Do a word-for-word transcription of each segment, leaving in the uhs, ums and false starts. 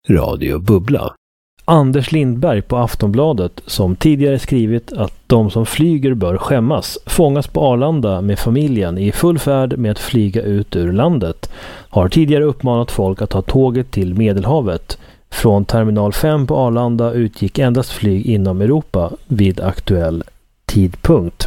Radio Bubbla. Anders Lindberg på Aftonbladet, som tidigare skrivit att de som flyger bör skämmas, fångas på Arlanda med familjen i full färd med att flyga ut ur landet, har tidigare uppmanat folk att ta tåget till Medelhavet. Från terminal fem på Arlanda utgick endast flyg inom Europa vid aktuell tidpunkt.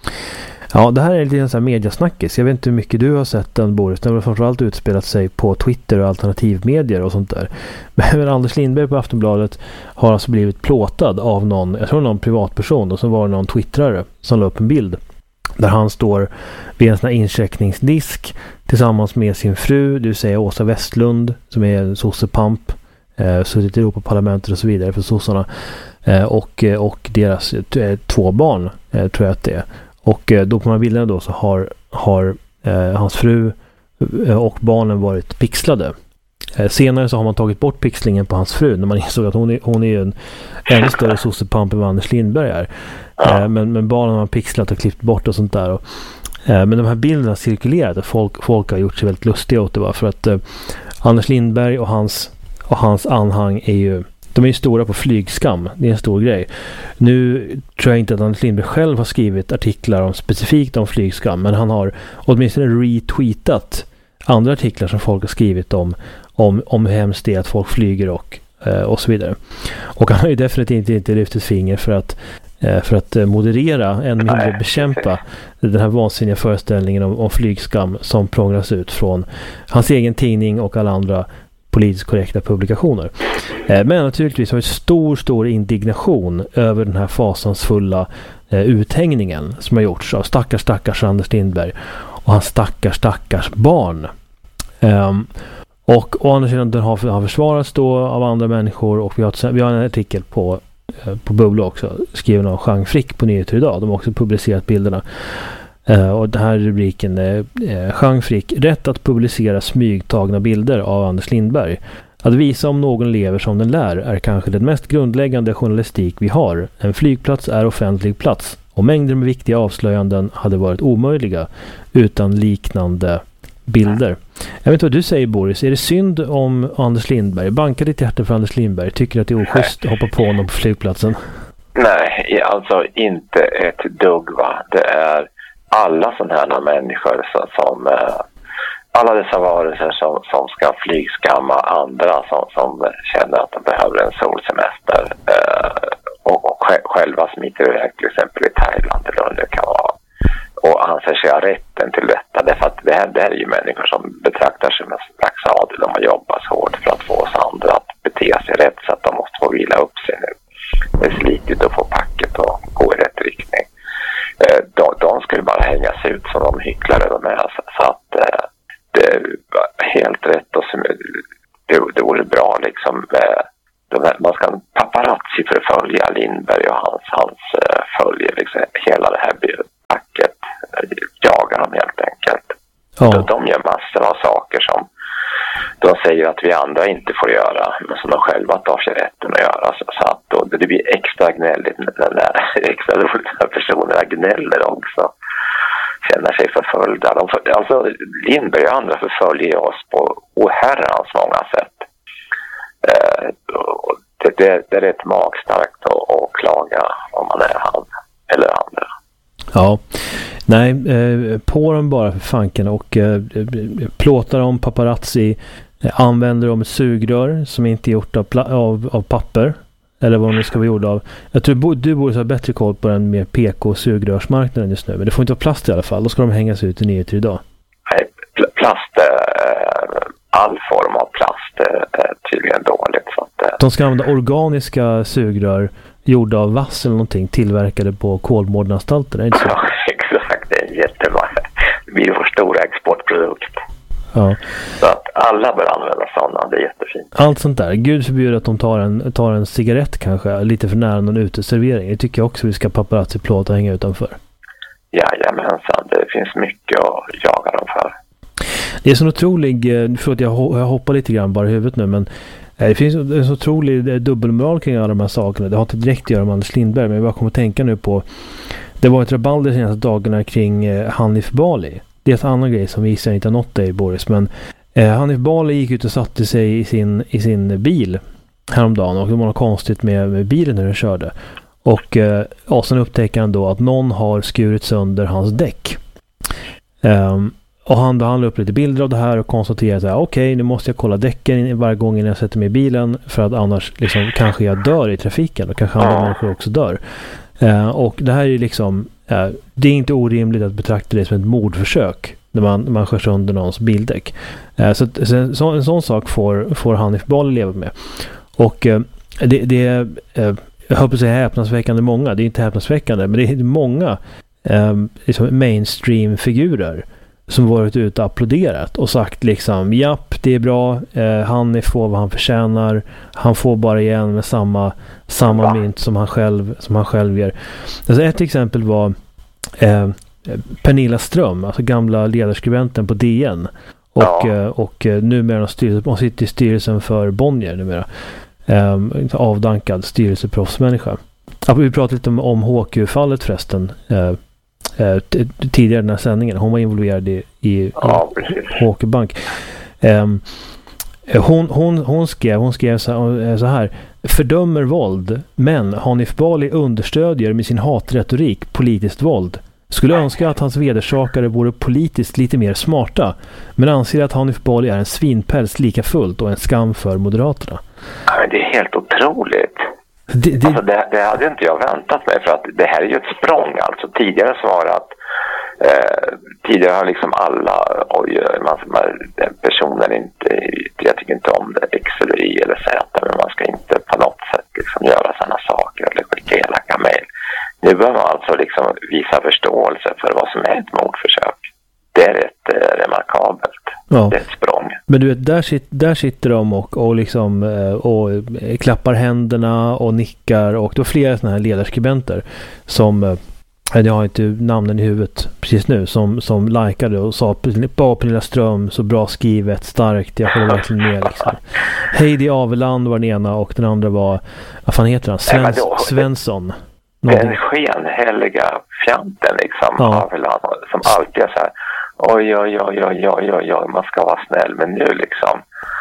Ja, det här är lite en sån här mediasnackis. Jag vet inte hur mycket du har sett den, Boris. Den har framförallt utspelat sig på Twitter och alternativmedier och sånt där. Men Anders Lindberg på Aftonbladet har alltså blivit plåtad av någon, jag tror någon privatperson, och så var det någon twittrare som la upp en bild där han står vid en sån här incheckningsdisk tillsammans med sin fru, det vill säga Åsa Westlund, som är en sossepamp, eh, suttit i Europaparlamentet och så vidare för sossarna, eh, och, och deras eh, två barn, eh, tror jag att det är. Och då på de här bilderna då så har, har eh, hans fru och barnen varit pixlade. Eh, senare så har man tagit bort pixlingen på hans fru när man insåg att hon är, hon är en ännu större sossepamp än vad Anders Lindberg är. Eh, men, men barnen har pixlat och klippt bort och sånt där. Och, eh, men de här bilderna cirkulerade. Folk, folk har gjort sig väldigt lustiga åt det, va? För att eh, Anders Lindberg och hans, och hans anhang är ju De är ju stora på flygskam. Det är en stor grej. Nu tror jag inte att Anders Lindberg själv har skrivit artiklar om specifikt om flygskam, men han har åtminstone retweetat andra artiklar som folk har skrivit om om, om hur hemskt det är att folk flyger och, eh, och så vidare. Och han har ju definitivt inte lyft ett finger för att, eh, för att moderera, än mindre bekämpa den här vansinniga föreställningen om, om flygskam som prånglas ut från hans egen tidning och alla andra politiskt korrekta publikationer. Eh, men naturligtvis har vi stor, stor indignation över den här fasansfulla eh, uthängningen som har gjorts av stackars, stackars Anders Lindberg och hans stackars, stackars barn. Eh, och å andra sidan, den har, har försvarats då av andra människor, och vi har, vi har en artikel på, eh, på Bubbla också, skriven av Jean Frick på Nyheter idag. De har också publicerat bilderna. Uh, och den här rubriken är uh, Jean Frick, rätt att publicera smygtagna bilder av Anders Lindberg. Att visa om någon lever som den lär är kanske den mest grundläggande journalistik vi har. En flygplats är offentlig plats, och mängder med viktiga avslöjanden hade varit omöjliga utan liknande bilder. Jag vet inte vad du säger, Boris. Är det synd om Anders Lindberg? Bankar ditt hjärta för Anders Lindberg? Tycker du att det är oschysst att hoppa på honom på flygplatsen? Nej, alltså inte ett dugg, va. Det är alla sådana här människor som, som eh, alla dessa varelser som, som ska flygskamma andra som, som känner att de behöver en solsemester eh, och, och själva smiter iväg till exempel i Thailand eller vad det kan vara, och anser sig ha rätten till detta. Därför att det här, det här är ju människor som betraktar sig som en slags adel. De har jobbat hårt för att få oss andra att bete sig rätt, så att de måste få vila upp sig nu. Det är slitigt att få packet och gå i rätt riktning. De, de skulle bara hängas ut som de hycklare de är, så, så att eh, det är helt rätt, och det, det vore bra liksom, eh, de här, man ska paparazzi förfölja Lindberg och hans, hans eh, följer liksom, hela det här packet, eh, jagar dem helt enkelt. Ja. de, de gör massor av saker som de säger att vi andra inte får göra, men som de själva tar sig rätten att göra. Så, så att då, det blir extra gnälligt när extra roligt när personerna gnäller också. Känner sig förföljda. De för, alltså Lindberg och andra förföljer oss på oherrans många sätt. Eh, det, det, det är rätt magstarkt att, att klaga om man är han eller andra. Ja, nej, eh, på dem bara för fanken, och eh, plåtar om paparazzi, eh, använder dem ett sugrör som inte är gjort av, pla- av, av papper, eller vad det ska vara gjord av. Jag tror du borde ha bättre koll på den mer P K-sugrörsmarknaden just nu, men det får inte vara plast i alla fall, då ska de hängas ut i Nyheter idag. Nej, pl- plast, eh, all form av plast är tydligen dåligt. Så att, eh. De ska använda organiska sugrör gjorda av vass eller någonting, tillverkade på Kolmårdenanstalten, är det inte så? Ja, exakt, det är jättebra. Det blir vår stora exportprodukt. Ja. Så att alla bör använda sådana, det är jättefint. Allt sånt där. Gud förbjuder att de tar en, tar en cigarett kanske, lite för nära någon uteservering. Det tycker jag också vi ska paparazzi plåta och hänga utanför. Jajamensan, det finns mycket att jaga dem för. Det är så otrolig, förlåt jag, jag hoppar lite grann bara i huvudet nu, men det finns en så otrolig dubbelmoral kring alla de här sakerna. Det har inte direkt att göra med Anders Lindberg, men jag bara kommer att tänka nu på, det var ett rabalder de senaste dagarna kring Hanif Bali. Det är en annan grej som vi inte har nått dig, Boris, men Eh, Hanif Bali gick ut och satte sig i sin, i sin bil häromdagen och det var något konstigt med, med bilen när den körde. Och, eh, och sen upptäcker han då att någon har skurit sönder hans däck. Um, och han, han la upp lite bilder av det här och konstaterade så här: okej, okay, nu måste jag kolla däcken varje gång jag sätter mig i bilen för att annars liksom, kanske jag dör i trafiken och kanske andra människor också dör. Uh, och det här är liksom uh, det är inte orimligt att betrakta det som ett mordförsök när man, när man skär sönder någons bildäck. Uh, så, så, så en sån sak får, får Hanif Bali leva med. Och uh, det, det är uh, jag hoppas säga häpnadsväckande många, det är inte häpnadsväckande, men det är många um, liksom mainstream-figurer som varit ute och applåderat och sagt liksom, japp, det är bra, eh, han får vad han förtjänar, han får bara igen med samma, samma mynt som han själv, som han själv ger. Alltså ett exempel var eh, Pernilla Ström, alltså gamla ledarskribenten på D N och, ja. eh, och eh, numera styrelse, hon sitter i styrelsen för Bonnier numera. Eh, avdankad styrelseproffsmänniska. Ja, vi pratade lite om, om H Q-fallet förresten eh, eh, t- tidigare i den här sändningen. Hon var involverad i, i, ja, i H Q-bank. Eh, hon, hon, hon skrev, hon skrev så, så här: fördömer våld, men Hanif Bali understödjer med sin hatretorik politiskt våld. Skulle önska att hans vedersakare vore politiskt lite mer smarta, men anser att Hanif Bali är en svinpäls lika fullt och en skam för Moderaterna. Ja, men det är helt otroligt. Det, det... Alltså det, det hade inte jag väntat mig, för att det här är ju ett språng. Alltså tidigare svarat eh, tidigare har liksom alla, oj, man, man, den personen inte, jag tycker inte om det, X eller Y eller Z, men man ska inte på något sätt liksom göra sådana saker eller skicka elaka mejl. Nu bör man alltså liksom visa förståelse för vad som är ett mordförsök. Det är rätt eh, remarkabelt. Ja. Det är ett språng. Men du vet, där, sit, där sitter de och, och, liksom, och klappar händerna och nickar, och då flera sådana här ledarskribenter som, jag har inte namnen i huvudet precis nu, som, som likade och sa bara Pernilla Ström, så bra skrivet, starkt, jag håller verkligen med liksom. Heidi Aveland var den ena och den andra var, vad fan heter han? Svens, Nej, då, Svensson. Någonting. Den skenheliga fjanten liksom, ja. Aveland, som alltid är så här: oj, oj, oj, oj, oj, oj, oj, man ska vara snäll, men nu liksom,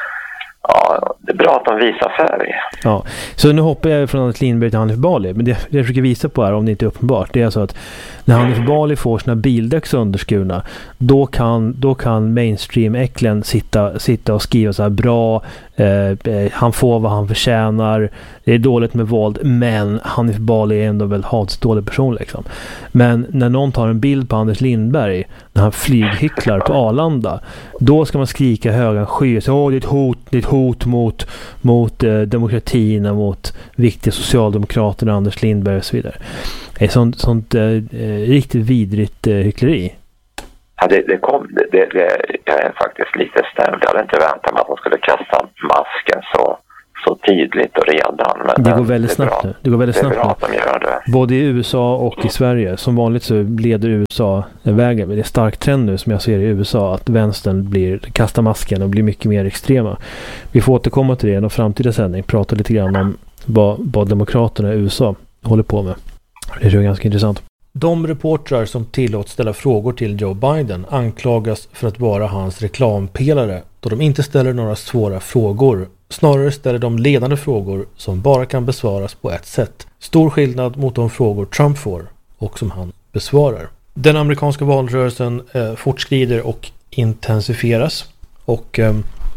ja, det är bra att de visar färg. Ja, så nu hoppar jag från Anders Lindberg till Hanif Bali, men det, det jag försöker visa på här, om det inte är uppenbart, det är så att när Hanif Bali får sina bildäck sönderskurna, då kan, då kan mainstream-äcklen sitta, sitta och skriva så här: bra, eh, han får vad han förtjänar, det är dåligt med våld, men Hanif Bali är ändå väl hatsdålig person liksom. Men när någon tar en bild på Anders Lindberg när han flyghycklar på Arlanda, då ska man skrika högan sky, så, åh, det är ett hot, det är ett hot mot, mot eh, demokratin och mot viktiga socialdemokraterna, Anders Lindberg och så vidare. Det är sånt, sånt eh, riktigt vidrigt eh, hyckleri. Ja, det, det kom, det, det, jag är faktiskt lite stämd. Jag hade inte väntat mig att de skulle kasta masken så, så tydligt och redan. Men det går väldigt det snabbt nu. Det går väldigt det snabbt är bra att de gör det. Både i U S A och i Sverige. Som vanligt så leder U S A vägen. Det är stark trend nu som jag ser i U S A att vänstern blir, kastar masken och blir mycket mer extrema. Vi får återkomma till det i en framtida sändning. Prata lite grann om vad, vad demokraterna i U S A håller på med. Det är ganska intressant. De reportrar som tillåts ställa frågor till Joe Biden anklagas för att vara hans reklampelare, då de inte ställer några svåra frågor. Snarare ställer de ledande frågor som bara kan besvaras på ett sätt. Stor skillnad mot de frågor Trump får och som han besvarar. Den amerikanska valrörelsen eh, fortskrider och intensifieras. Och eh,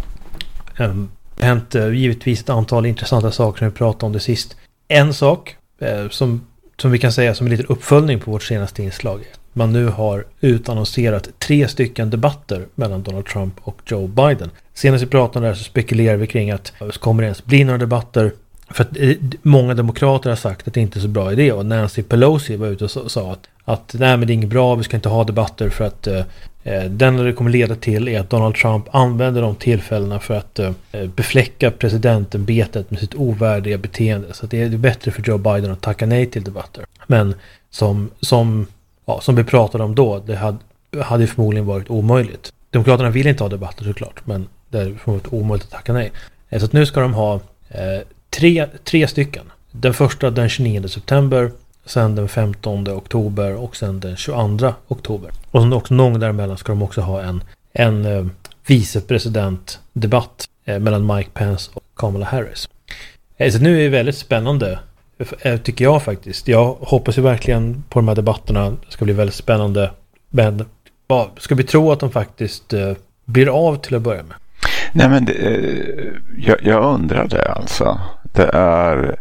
eh, hänt eh, givetvis ett antal intressanta saker som vi pratade om det sist. En sak eh, som som vi kan säga som en liten uppföljning på vårt senaste inslag. Man nu har utannonserat tre stycken debatter mellan Donald Trump och Joe Biden. Senast vi pratade där så spekulerar vi kring att det kommer ens bli några debatter. För att många demokrater har sagt att det inte är så bra idé. Och Nancy Pelosi var ute och sa att, att nej, men det är inget bra, vi ska inte ha debatter för att eh, den det kommer leda till är att Donald Trump använder de tillfällena för att eh, befläcka presidentämbetet med sitt ovärdiga beteende. Så det är bättre för Joe Biden att tacka nej till debatter. Men som, som, ja, som vi pratade om då, det hade, hade förmodligen varit omöjligt. Demokraterna vill inte ha debatter såklart, men det är förmodligen omöjligt att tacka nej. Så att nu ska de ha eh, tre, tre stycken. Den första den tjugonionde september, sen den femtonde oktober och sen den tjugoandra oktober. Och sen också någon däremellan ska de också ha en, en vicepresidentdebatt eh, mellan Mike Pence och Kamala Harris. Eh, så nu är det väldigt spännande, eh, tycker jag faktiskt. Jag hoppas ju verkligen på de här debatterna. Det ska bli väldigt spännande. Men ja, ska vi tro att de faktiskt eh, blir av till att börja med? Nej, men det, jag, jag undrar det alltså. Det är...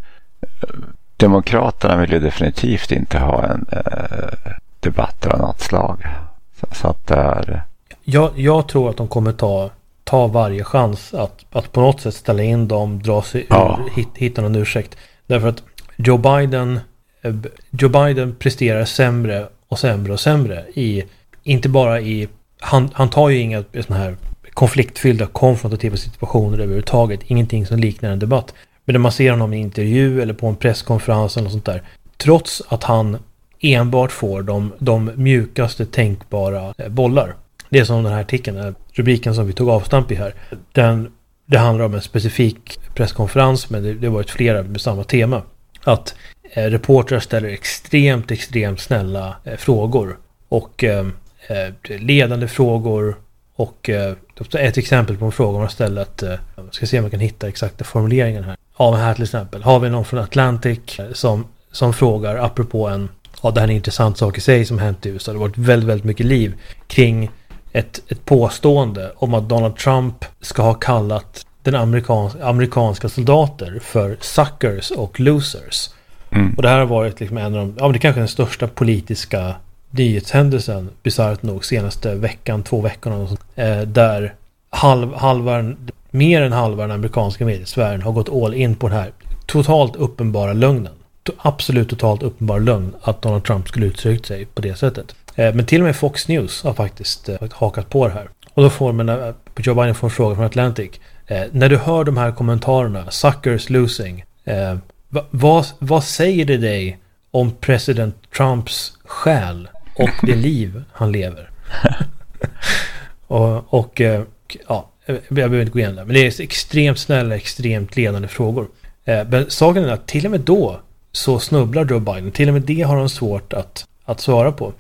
Demokraterna vill ju definitivt inte ha en eh, debatt av något slag. Så, så att det är... Jag, jag tror att de kommer ta, ta varje chans att, att på något sätt ställa in dem, dra sig ja. ur, hit, hitta någon ursäkt. Därför att Joe Biden, eh, Joe Biden presterar sämre och sämre och sämre. I, inte bara i... Han, han tar ju inga såna här konfliktfyllda, konfrontativa situationer överhuvudtaget. Ingenting som liknar en debatt. Men när man ser honom i en intervju eller på en presskonferens eller sånt där, trots att han enbart får de, de mjukaste tänkbara bollar. Det är som den här artikeln, rubriken som vi tog avstamp i här. Den, det handlar om en specifik presskonferens, men det, det har varit flera med samma tema. Att eh, reportrar ställer extremt, extremt snälla eh, frågor. Och eh, ledande frågor. Och eh, ett exempel på en fråga man ställer att, eh, jag ska se om man kan hitta exakta formuleringen här. Ja, men här till exempel har vi någon från Atlantic som, som frågar apropå en, ja, det här är en intressant sak i sig som hänt i U S A. Det har varit väldigt, väldigt mycket liv kring ett, ett påstående om att Donald Trump ska ha kallat den amerikans, amerikanska soldater för suckers och losers. Mm. Och det här har varit liksom en av de, ja, men det kanske är den största politiska nyhetshändelsen, bisarrt nog, senaste veckan, två veckorna och sånt, eh, där halv, halvar, mer än halva den amerikanska mediesfären har gått all in på den här totalt uppenbara lögnen. Absolut totalt uppenbar lögn att Donald Trump skulle uttryckt sig på det sättet. Eh, men till och med Fox News har faktiskt eh, hakat på det här. Och då får man, eh, Joe Biden får en fråga från Atlantic. Eh, när du hör de här kommentarerna, suckers losing, eh, va, vad, vad säger det dig om president Trumps själ och det liv han lever? och, och ja, jag behöver inte gå igen där, men det är extremt snälla, extremt ledande frågor. Men saken är att till och med då så snubblar Joe Biden. Till och med det har han svårt att, att svara på.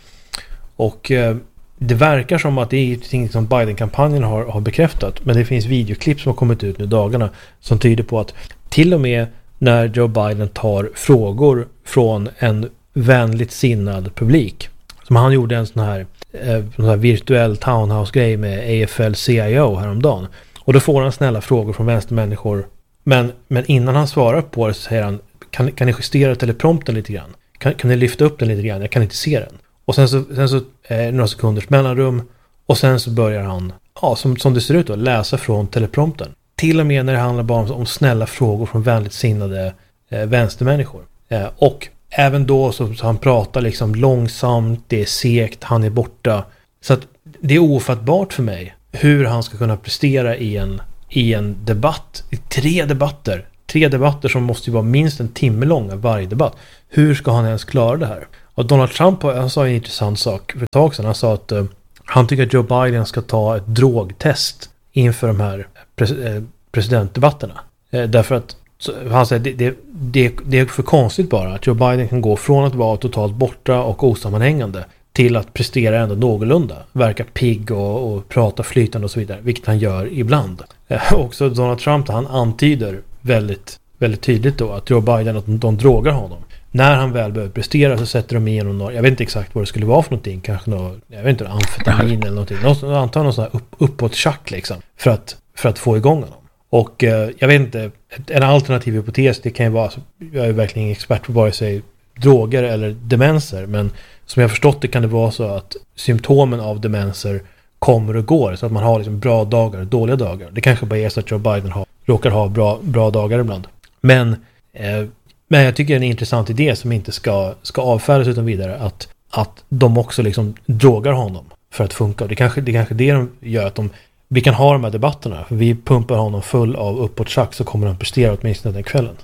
Och det verkar som att det är ting som Biden-kampanjen har, har bekräftat, men det finns videoklipp som har kommit ut nu dagarna som tyder på att till och med när Joe Biden tar frågor från en vänligt sinnad publik, som han gjorde en sån här, eh, sån här virtuell townhouse-grej med A F L C I O häromdagen. Och då får han snälla frågor från vänstermänniskor. Men, men innan han svarar på det så säger han, kan, kan ni justera teleprompten lite grann? Kan, kan ni lyfta upp den lite grann? Jag kan inte se den. Och sen så, sen så eh, några sekunders mellanrum. Och sen så börjar han, ja, som, som det ser ut då, läsa från teleprompten. Till och med när det handlar bara om, om snälla frågor från vänligt sinnade eh, vänstermänniskor. Eh, och även då så, så han pratar liksom långsamt, det är segt, han är borta. Så att det är ofattbart för mig hur han ska kunna prestera i en, i en debatt, i tre debatter. Tre debatter som måste ju vara minst en timme långa varje debatt. Hur ska han ens klara det här? Och Donald Trump, han sa en intressant sak för ett tag sedan. Han sa att uh, han tycker att Joe Biden ska ta ett drogtest inför de här pres- eh, presidentdebatterna. Eh, därför att så, han säger det, det, det, det är för konstigt bara att Joe Biden kan gå från att vara totalt borta och osammanhängande till att prestera ändå någorlunda. Verka pigg och, och prata flytande och så vidare. Vilket han gör ibland. Eh, också Donald Trump, han antyder väldigt, väldigt tydligt då att Joe Biden, att de, de drogar honom. När han väl behöver prestera så sätter de igenom något, jag vet inte exakt vad det skulle vara för någonting, kanske något, jag vet inte, amfetamin eller någonting. Något, antar någon sån här upp, uppåt tjack liksom, för att, för att få igång honom. Och eh, jag vet inte, en alternativ hypotes, det kan ju vara, jag är verkligen ingen expert på vare sig droger eller demenser, men som jag har förstått det kan det vara så att symptomen av demenser kommer och går, så att man har liksom bra dagar och dåliga dagar. Det kanske bara är så att Joe Biden har, råkar ha bra, bra dagar ibland. Men eh, Men jag tycker det är en intressant idé som inte ska, ska avfärdas utan vidare, att, att de också liksom drogar honom för att funka. Och det kanske det kanske det de gör, att de, vi kan ha de här debatterna, för vi pumpar honom full av uppåt tjack, så kommer han prestera åtminstone den kvällen.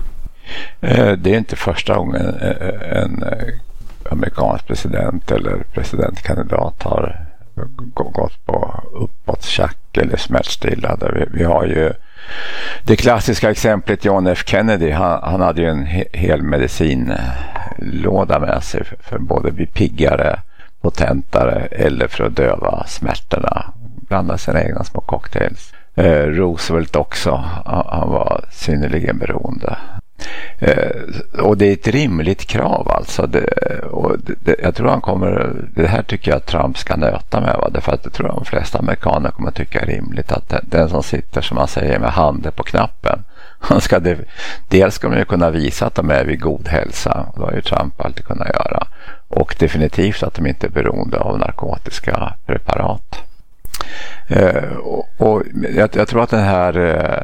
Det är inte första gången en amerikansk president eller presidentkandidat har gått på uppåt tjack eller smärtstillande. Vi, vi har ju det klassiska exemplet John F. Kennedy. Han, han hade ju en he- hel medicinlåda med sig för, för både bli piggare, potentare eller för att döva smärtorna. blandade sina egna små cocktails. Eh, Roosevelt också, han var synnerligen beroende. Eh, och det är ett rimligt krav alltså. Det, och det, det, jag tror han kommer, det här tycker jag att Trump ska nöta med, va? Därför att jag tror att de flesta amerikaner kommer tycka är rimligt att den, den som sitter, som man säger, med handen på knappen, han ska det, dels ska man ju kunna visa att de är vid god hälsa, och det har ju Trump alltid kunnat göra, och definitivt att de inte är beroende av narkotiska preparat. Eh, och, och jag, jag tror att den här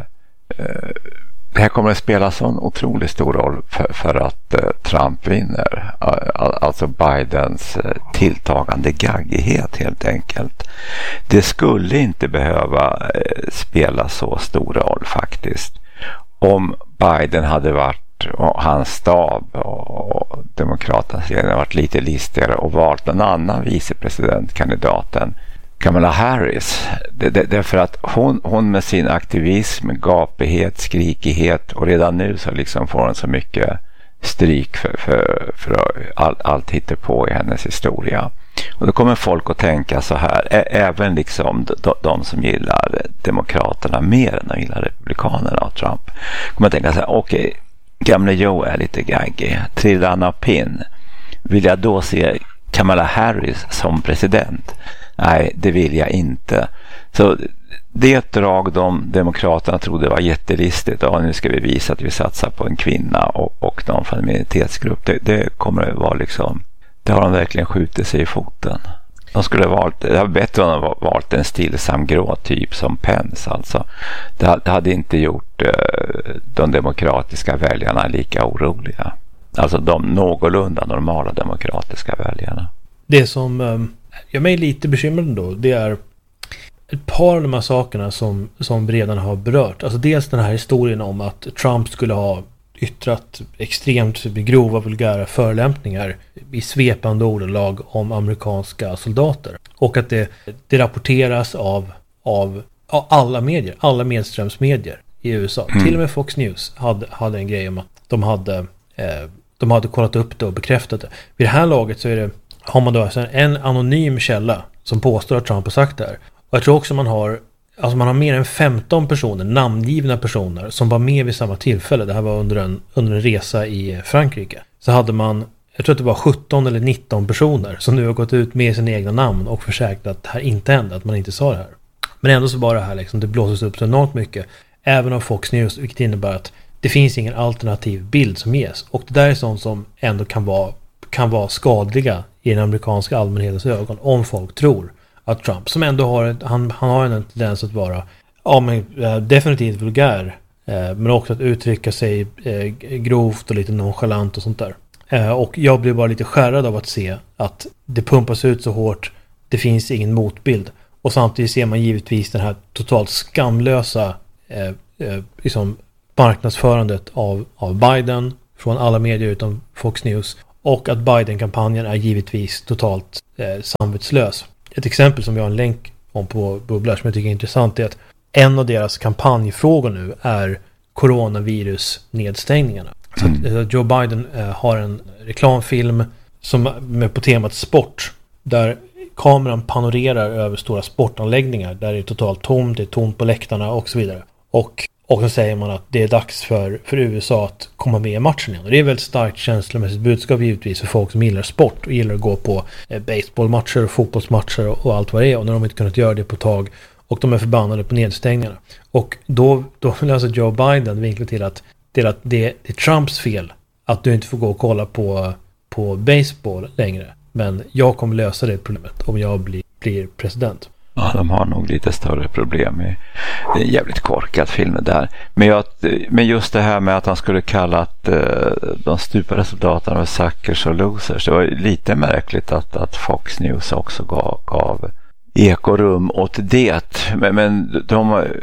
eh, det här kommer att spela så en otroligt stor roll för, för att eh, Trump vinner. Alltså Bidens eh, tilltagande gaggighet helt enkelt. Det skulle inte behöva eh, spela så stor roll faktiskt. Om Biden hade varit, och hans stab och, och demokraternas ledare varit lite listigare och valt en annan vicepresidentkandidaten, Kamala Harris, det, det, därför att hon, hon med sin aktivism, gapighet, skrikighet, och redan nu så liksom får hon så mycket stryk för, för, för all, allt hittar på i hennes historia. Och då kommer folk att tänka så här, ä, även liksom de, de som gillar demokraterna mer än de gillar republikanerna och Trump, kommer att tänka så här, okej, okay, gamle Joe är lite gaggig, trillar han av pinn, vill jag då se Kamala Harris som president? Nej, det vill jag inte. Så det är ett drag de demokraterna trodde var jättelistigt. Ja, nu ska vi visa att vi satsar på en kvinna och, och någon från en minoritetsgrupp. Det, det kommer att vara liksom, det har de verkligen skjutit sig i foten. De skulle ha valt, det var bättre om de valt en stillsam grå typ som Pence alltså. Det, det hade inte gjort eh, de demokratiska väljarna lika oroliga. Alltså de någorlunda normala demokratiska väljarna. Det som um... jag är mig lite bekymrad ändå, det är ett par av de här sakerna som, som vi redan har berört. Alltså dels den här historien om att Trump skulle ha yttrat extremt grova, vulgära förolämpningar i svepande ordalag om amerikanska soldater. Och att det, det rapporteras av, av, av alla medier, alla medströmsmedier i U S A. Mm. Till och med Fox News hade, hade en grej om att de hade, eh, de hade kollat upp det och bekräftat det. Vid det här laget så är det, har man då alltså en anonym källa som påstår att Trump har sagt det här. Och jag tror också man har, alltså man har mer än femton personer, namngivna personer, som var med vid samma tillfälle. Det här var under en, under en resa i Frankrike. Så hade man, jag tror att det var sjutton eller nitton personer som nu har gått ut med sina egna namn och försäkrat att det här inte hände, att man inte sa det här. Men ändå så var det här liksom, det blåses upp så enormt mycket, även av Fox News, vilket innebär att det finns ingen alternativ bild som ges. Och det där är sånt som ändå kan vara, kan vara skadliga i den amerikanska allmänhetens ögon, om folk tror att Trump, som ändå har ett, han, han har en tendens att vara ja, men, äh, definitivt vulgär, äh, men också att uttrycka sig äh, grovt och lite nonchalant och sånt där. Äh, och jag blir bara lite skärrad av att se att det pumpas ut så hårt, det finns ingen motbild. Och samtidigt ser man givetvis den här totalt skamlösa äh, äh, liksom marknadsförandet av, av Biden från alla medier utom Fox News. Och att Biden-kampanjen är givetvis totalt eh, samvetslös. Ett exempel som jag har en länk om på Bubblar som jag tycker är intressant är att en av deras kampanjfrågor nu är coronavirus-nedstängningarna. Mm. Så att Joe Biden eh, har en reklamfilm som med på temat sport, där kameran panorerar över stora sportanläggningar där det är totalt tomt, det är tomt på läktarna och så vidare. Och Och så säger man att det är dags för, för U S A att komma med i matchen igen. Och det är ett väldigt starkt känslomässigt budskap givetvis för folk som gillar sport och gillar att gå på eh, baseballmatcher och fotbollsmatcher och, och allt vad det är. Och när de inte kunnat göra det på tag och de är förbannade på nedstängningarna. Och då, då vill alltså Joe Biden vinkla till att, till att det, det är Trumps fel att du inte får gå och kolla på, på baseball längre. Men jag kommer lösa det problemet om jag blir, blir president. Ja, de har nog lite större problem. Det är en jävligt korkad film där. Men, jag, men just det här med att han skulle kalla att uh, de stupade soldaterna var suckers och losers. Det var lite märkligt att, att Fox News också gav, gav ekorum åt det. Men, men de... Uh,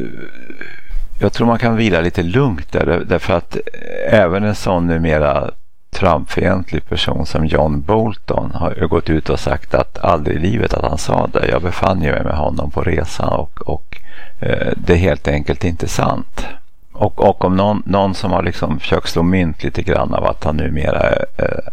jag tror man kan vila lite lugnt där. Därför att även en sån numera Trump-fientlig person som John Bolton har ju gått ut och sagt att aldrig i livet att han sa det. Jag befann ju mig med honom på resan och, och eh, det är helt enkelt inte sant. Och, och om någon, någon som har liksom försökt slå mynt lite grann av att han numera är eh,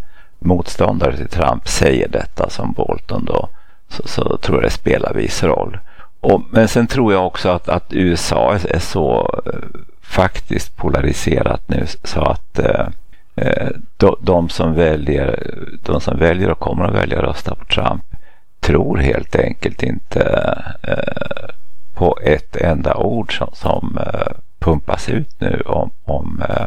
motståndare till Trump säger detta som Bolton då, så, så tror jag det spelar viss roll. Och, men sen tror jag också att, att U S A är, är så eh, faktiskt polariserat nu så att eh, de, de som väljer de som väljer och kommer att välja att rösta på Trump tror helt enkelt inte eh, på ett enda ord som, som eh, pumpas ut nu om, om, eh,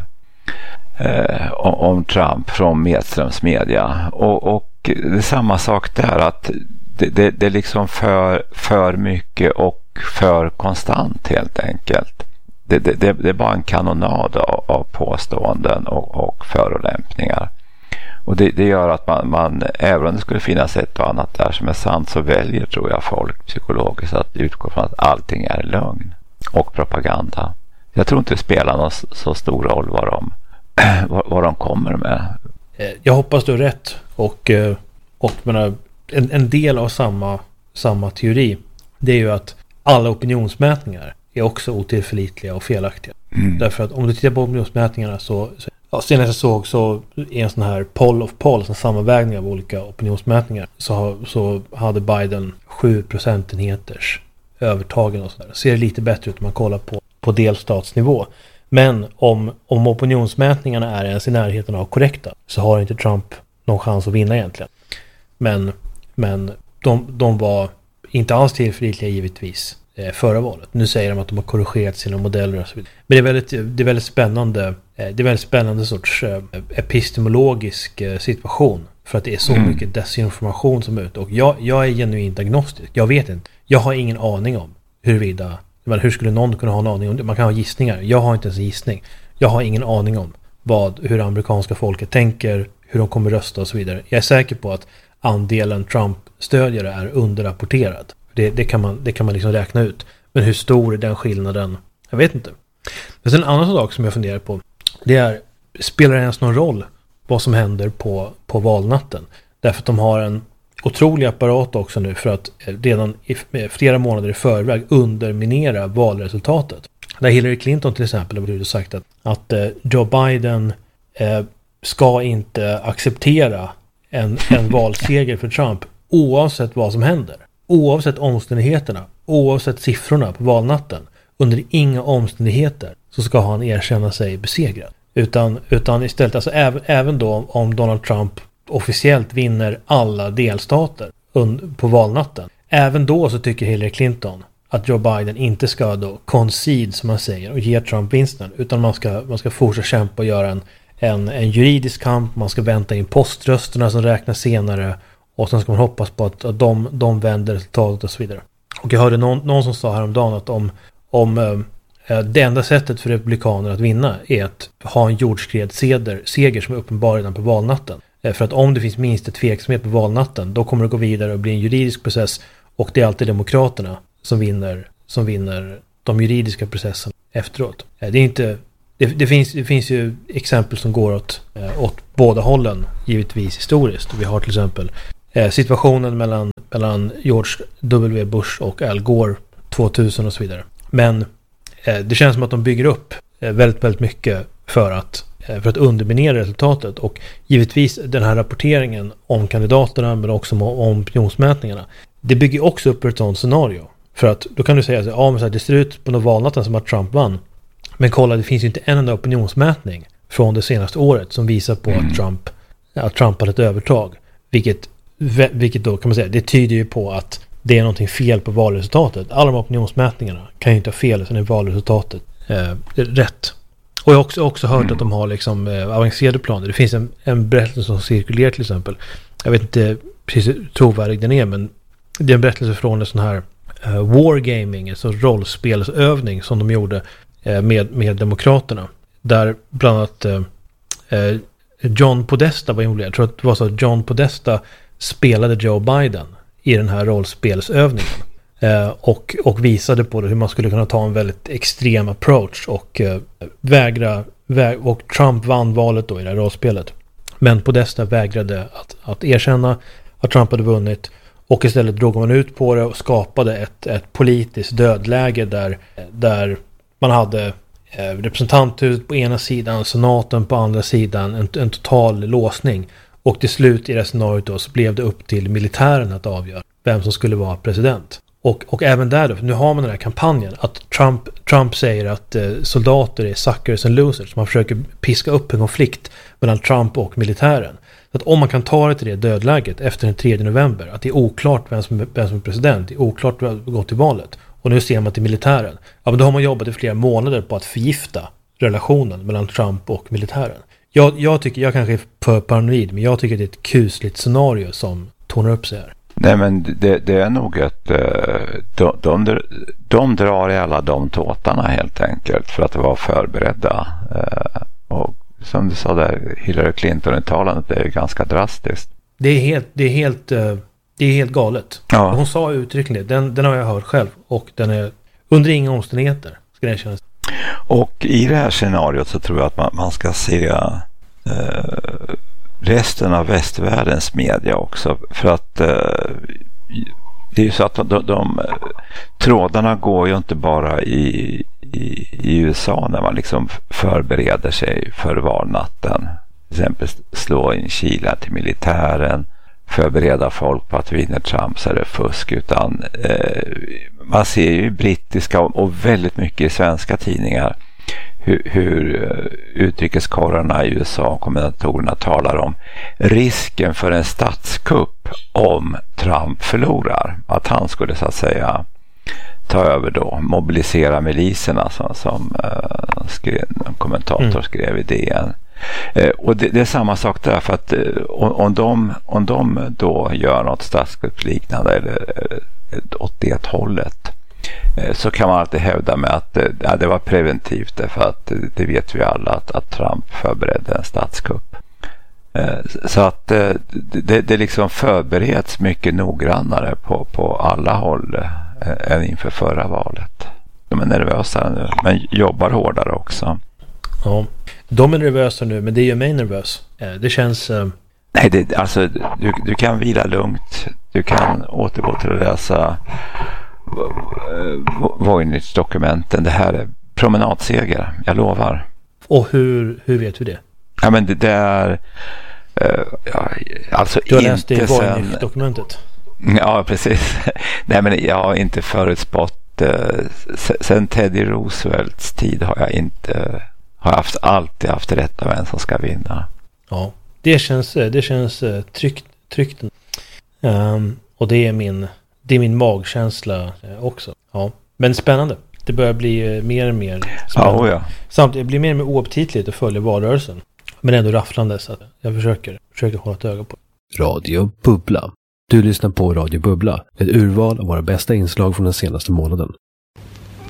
eh, om, om Trump från medströmsmedia. Och, och det är samma sak där, att det, det, det är liksom för, för mycket och för konstant helt enkelt. Det, det, det, det är bara en kanonad av, av påståenden och, och förolämpningar. Och det, det gör att man, man, även om det skulle finnas ett och annat där som är sant, så väljer, tror jag, folk psykologiskt att utgå från att allting är lögn och propaganda. Jag tror inte det spelar någon så stor roll vad de, vad, vad de kommer med. Jag hoppas du är rätt. Och, och menar, en, en del av samma, samma teori, det är ju att alla opinionsmätningar är också otillförlitliga och felaktiga. Mm. Därför att om du tittar på opinionsmätningarna så, så ja, senast jag såg så i en sån här poll of polls, en sammanvägning av olika opinionsmätningar, så, så hade Biden sju procentenheters övertagen och sådär. Ser lite bättre ut om man kollar på, på delstatsnivå. Men om, om opinionsmätningarna är ens i närheten av korrekta, så har inte Trump någon chans att vinna egentligen. Men, men de, de var inte alls tillförlitliga givetvis förra valet. Nu säger de att de har korrigerat sina modeller och så vidare. Men det är väldigt, det är väldigt spännande det är väldigt spännande sorts epistemologisk situation, för att det är så mm. mycket desinformation som är ute. Och jag, jag är genuint agnostisk. Jag vet inte. Jag har ingen aning om huruvida, men hur skulle någon kunna ha en aning om det? Man kan ha gissningar. Jag har inte ens en gissning. Jag har ingen aning om vad, hur amerikanska folket tänker, hur de kommer rösta och så vidare. Jag är säker på att andelen Trump-stödjare är underrapporterad. Det, det kan man, det kan man liksom räkna ut. Men hur stor är den skillnaden? Jag vet inte. Men sen en annan sak som jag funderar på, det är, spelar det ens någon roll vad som händer på, på valnatten? Därför att de har en otrolig apparat också nu för att redan i flera månader i förväg underminera valresultatet. Där Hillary Clinton till exempel har sagt att, att Joe Biden eh, ska inte acceptera en, en valseger för Trump oavsett vad som händer. Oavsett omständigheterna, oavsett siffrorna på valnatten, under inga omständigheter så ska han erkänna sig besegrad. Utan, utan istället, alltså även, även då om Donald Trump officiellt vinner alla delstater und- på valnatten, även då så tycker Hillary Clinton att Joe Biden inte ska då concede, som man säger, och ge Trump vinsten, utan man ska, man ska fortsätta kämpa och göra en, en, en juridisk kamp, man ska vänta in poströsterna som räknas senare. Och sen ska man hoppas på att, att de, de vänder resultatet och så vidare. Och jag hörde någon, någon som sa häromdagen att om, om eh, det enda sättet för republikaner att vinna är att ha en jordskredsseger seger som är uppenbar redan på valnatten. Eh, för att om det finns minst ett tveksamhet på valnatten, då kommer det gå vidare och bli en juridisk process. Och det är alltid demokraterna som vinner, som vinner de juridiska processerna efteråt. Eh, det, är inte, det, det, finns, det finns ju exempel som går åt, eh, åt båda hållen, givetvis historiskt. Vi har till exempel situationen mellan, mellan George W. Bush och Al Gore tvåtusen och så vidare. Men eh, det känns som att de bygger upp eh, väldigt, väldigt mycket för att, eh, för att underminera resultatet. Och givetvis den här rapporteringen om kandidaterna, men också om, om opinionsmätningarna, det bygger också upp ett sådant scenario. För att då kan du säga att ja, men så här, det ser ut på någon valnatten som att Trump vann. Men kolla, det finns ju inte en enda opinionsmätning från det senaste året som visar på mm. att Trump, att Trump hade ett övertag. Vilket Vilket då kan man säga, det tyder ju på att det är någonting fel på valresultatet. Alla de opinionsmätningarna kan ju inte ha fel, utan är valresultatet eh, rätt. Och jag har också, också hört mm. att de har liksom eh, avancerade planer. Det finns en, en berättelse som cirkulerar till exempel. Jag vet inte precis hur trovärdig den är, men det är en berättelse från en sån här eh, wargaming, alltså rollspelsövning som de gjorde eh, med, med demokraterna. Där bland annat eh, eh, John Podesta var involverad. Jag tror att det var så att John Podesta spelade Joe Biden i den här rollspelsövningen eh, och, och visade på det, hur man skulle kunna ta en väldigt extrem approach och eh, vägra vä- och Trump vann valet då i det här rollspelet, men Podesta vägrade att, att erkänna att Trump hade vunnit, och istället drog man ut på det och skapade ett, ett politiskt dödläge där, där man hade eh, representanthuset på ena sidan, senaten på andra sidan, en, en total låsning. Och till slut i det scenariot då så blev det upp till militären att avgöra vem som skulle vara president. Och, och även där då, nu har man den här kampanjen att Trump, Trump säger att eh, soldater är suckers and losers. Man försöker piska upp en konflikt mellan Trump och militären. Så att om man kan ta det till det dödläget efter den tredje november, att det är oklart vem som, vem som är president, det är oklart vem som har gått till valet. Och nu ser man till militären. Ja, men då har man jobbat i flera månader på att förgifta relationen mellan Trump och militären. Jag, jag tycker, jag kanske är för paranoid, men jag tycker det är ett kusligt scenario som tornar upp sig här. Nej, men det, det är nog att de, de, de drar i alla de tåtarna helt enkelt för att vara förberedda. Och som du sa där, Hillary Clinton-uttalandet är ju ganska drastiskt. Det är helt, det är helt, det är helt galet. Ja. Hon sa uttryckligen, den, den har jag hört själv och den är under inga omständigheter, ska det kännas. Och i det här scenariot så tror jag att man, man ska se eh, resten av västvärldens media också. För att eh, det är ju så att de, de, de trådarna går ju inte bara i, i, i U S A när man liksom förbereder sig för valnatten. Till exempel slå in kilar till militären, förbereda folk på att vinna Trump så är det fusk, utan eh, man ser ju i brittiska och, och väldigt mycket i svenska tidningar hur, hur utrikeskorrarna i U S A och kommentatorerna talar om risken för en statskupp om Trump förlorar. Att han skulle så att säga ta över då, mobilisera miliserna som, som uh, skrev, en kommentator mm. skrev i D N. Uh, och det, det är samma sak där, för att uh, om, de, om de då gör något statskuppsliknande eller uh, åt det hållet, uh, så kan man alltid hävda med att uh, ja, det var preventivt, därför att uh, det vet vi alla att, att Trump förberedde en statskupp. Uh, så att uh, det, det liksom förbereds mycket noggrannare på, på alla håll uh, än inför förra valet. De är nervösa nu, men jobbar hårdare också. Ja, de är nervösa nu, men det gör mig nervös. Det känns... Uh... Nej, det, alltså du, du kan vila lugnt. Du kan återgå till att läsa Voynich-dokumenten. Det här är promenadseger, jag lovar. Och hur, hur vet vi det? Ja, men det, det är... Uh, ja, alltså du har inte läst det i Voynich-dokumentet? Ja, precis. Nej, men jag har inte förutspått. Uh, sen Teddy Roosevelts tid har jag inte... har haft, alltid haft rätt av vem som ska vinna. Ja, det känns, det känns tryggt, tryggt. Um, och det är min det är min magkänsla också. Ja, men spännande. Det börjar bli mer och mer spännande. Ja, oh ja. Samtidigt blir det mer och mer oaptitligt att följa valrörelsen. Men ändå rafflande, så att jag försöker, försöker hålla ett öga på. Radio Bubbla. Du lyssnar på Radio Bubbla, ett urval av våra bästa inslag från den senaste månaden.